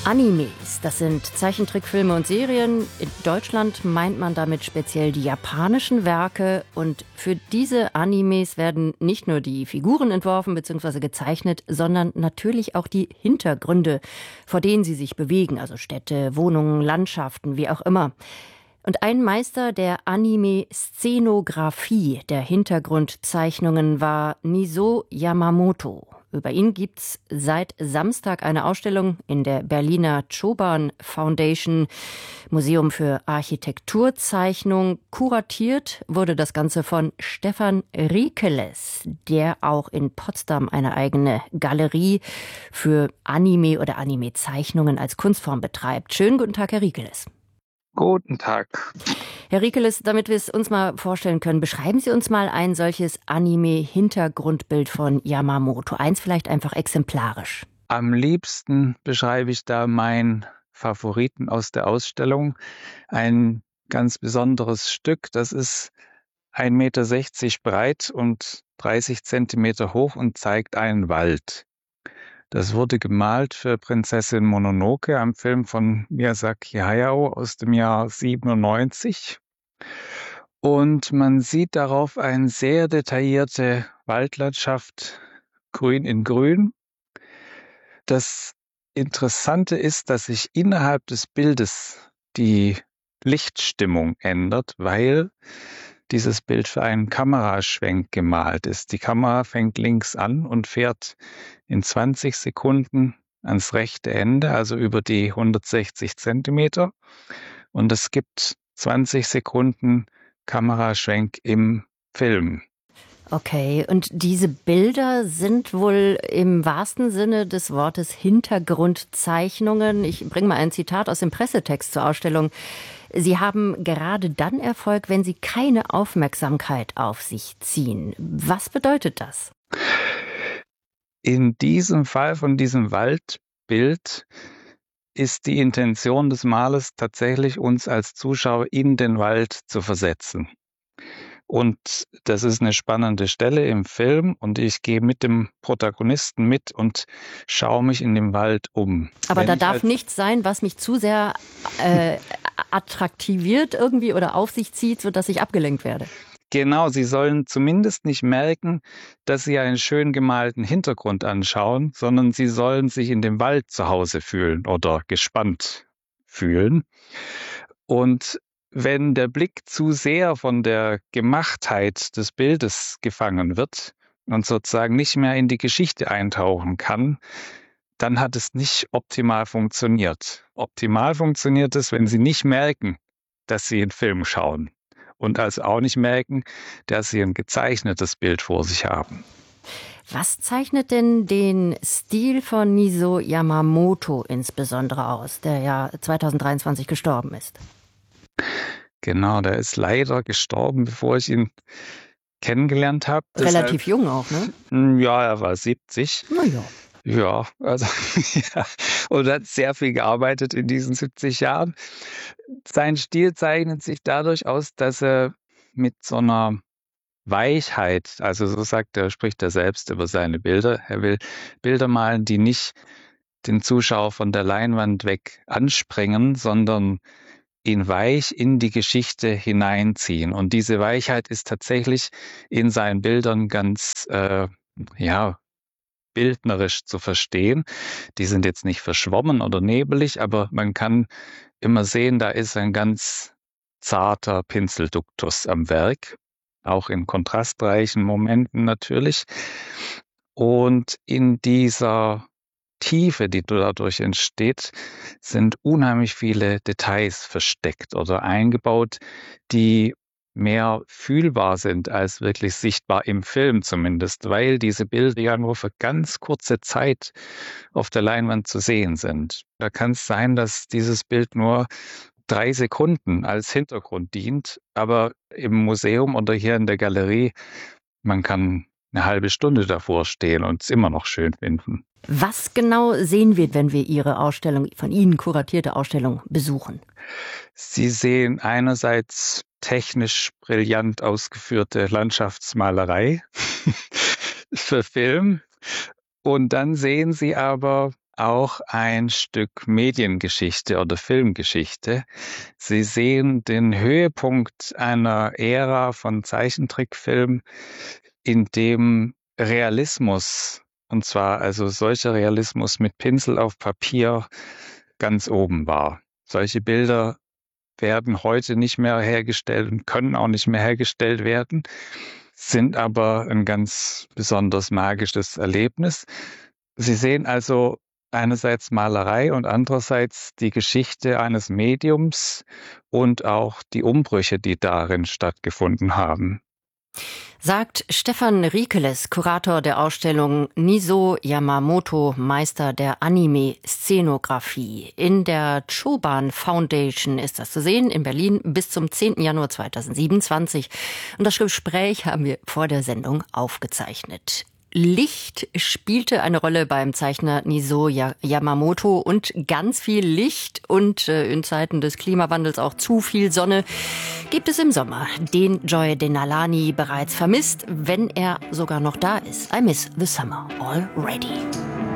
Animes, das sind Zeichentrickfilme und Serien. In Deutschland meint man damit speziell die japanischen Werke. Und für diese Animes werden nicht nur die Figuren entworfen bzw. gezeichnet, sondern natürlich auch die Hintergründe, vor denen sie sich bewegen. Also Städte, Wohnungen, Landschaften, wie auch immer. Und ein Meister der Anime-Szenografie, der Hintergrundzeichnungen, war Niso Yamamoto. Über ihn gibt's seit Samstag eine Ausstellung in der Berliner Choban Foundation, Museum für Architekturzeichnung. Kuratiert wurde das Ganze von Stefan Rikeles, der auch in Potsdam eine eigene Galerie für Anime oder Anime-Zeichnungen als Kunstform betreibt. Schönen guten Tag, Herr Rikeles. Guten Tag. Herr Rikeles, damit wir es uns mal vorstellen können, beschreiben Sie uns mal ein solches Anime-Hintergrundbild von Yamamoto. Eins vielleicht einfach exemplarisch. Am liebsten beschreibe ich da meinen Favoriten aus der Ausstellung. Ein ganz besonderes Stück, das ist 1,60 Meter breit und 30 Zentimeter hoch und zeigt einen Wald. Das wurde gemalt für Prinzessin Mononoke, einem Film von Miyazaki Hayao aus dem Jahr 1997. Und man sieht darauf eine sehr detaillierte Waldlandschaft, grün in grün. Das Interessante ist, dass sich innerhalb des Bildes die Lichtstimmung ändert, weil dieses Bild für einen Kameraschwenk gemalt ist. Die Kamera fängt links an und fährt in 20 Sekunden ans rechte Ende, also über die 160 Zentimeter. Und es gibt 20 Sekunden Kameraschwenk im Film. Okay, und diese Bilder sind wohl im wahrsten Sinne des Wortes Hintergrundzeichnungen. Ich bringe mal ein Zitat aus dem Pressetext zur Ausstellung. Sie haben gerade dann Erfolg, wenn Sie keine Aufmerksamkeit auf sich ziehen. Was bedeutet das? In diesem Fall von diesem Waldbild ist die Intention des Malers tatsächlich, uns als Zuschauer in den Wald zu versetzen. Und das ist eine spannende Stelle im Film und ich gehe mit dem Protagonisten mit und schaue mich in dem Wald um. Aber da darf nichts sein, was mich zu sehr attraktiviert irgendwie oder auf sich zieht, sodass ich abgelenkt werde. Genau, Sie sollen zumindest nicht merken, dass Sie einen schön gemalten Hintergrund anschauen, sondern Sie sollen sich in dem Wald zu Hause fühlen oder gespannt fühlen. Und wenn der Blick zu sehr von der Gemachtheit des Bildes gefangen wird und sozusagen nicht mehr in die Geschichte eintauchen kann, dann hat es nicht optimal funktioniert. Optimal funktioniert es, wenn Sie nicht merken, dass Sie einen Film schauen und also auch nicht merken, dass Sie ein gezeichnetes Bild vor sich haben. Was zeichnet denn den Stil von Niso Yamamoto insbesondere aus, der ja 2023 gestorben ist? Genau, der ist leider gestorben, bevor ich ihn kennengelernt habe. Relativ jung auch, ne? Ja, er war 70. Naja. Ja, also ja, und hat sehr viel gearbeitet in diesen 70 Jahren. Sein Stil zeichnet sich dadurch aus, dass er mit so einer Weichheit, also so spricht er selbst über seine Bilder. Er will Bilder malen, die nicht den Zuschauer von der Leinwand weg anspringen, sondern ihn weich in die Geschichte hineinziehen. Und diese Weichheit ist tatsächlich in seinen Bildern ganz, bildnerisch zu verstehen. Die sind jetzt nicht verschwommen oder nebelig, aber man kann immer sehen, da ist ein ganz zarter Pinselduktus am Werk, auch in kontrastreichen Momenten natürlich. Und in dieser Tiefe, die dadurch entsteht, sind unheimlich viele Details versteckt oder eingebaut, die mehr fühlbar sind als wirklich sichtbar im Film zumindest, weil diese Bilder ja nur für ganz kurze Zeit auf der Leinwand zu sehen sind. Da kann es sein, dass dieses Bild nur 3 Sekunden als Hintergrund dient, aber im Museum oder hier in der Galerie, man kann eine halbe Stunde davor stehen und es immer noch schön finden. Was genau sehen wir, wenn wir Ihre Ausstellung, von Ihnen kuratierte Ausstellung besuchen? Sie sehen einerseits technisch brillant ausgeführte Landschaftsmalerei für Film und dann sehen Sie aber auch ein Stück Mediengeschichte oder Filmgeschichte. Sie sehen den Höhepunkt einer Ära von Zeichentrickfilm, in dem Realismus, und zwar also solcher Realismus mit Pinsel auf Papier, ganz oben war. Solche Bilder werden heute nicht mehr hergestellt und können auch nicht mehr hergestellt werden, sind aber ein ganz besonders magisches Erlebnis. Sie sehen also einerseits Malerei und andererseits die Geschichte eines Mediums und auch die Umbrüche, die darin stattgefunden haben. Sagt Stefan Riekeles, Kurator der Ausstellung Niso Yamamoto, Meister der Anime-Szenografie. In der Choban Foundation ist das zu sehen, in Berlin bis zum 10. Januar 2027. Und das Gespräch haben wir vor der Sendung aufgezeichnet. Licht spielte eine Rolle beim Zeichner Niso Yamamoto und ganz viel Licht und in Zeiten des Klimawandels auch zu viel Sonne gibt es im Sommer, den Joy Denalani bereits vermisst, wenn er sogar noch da ist. I miss the summer already.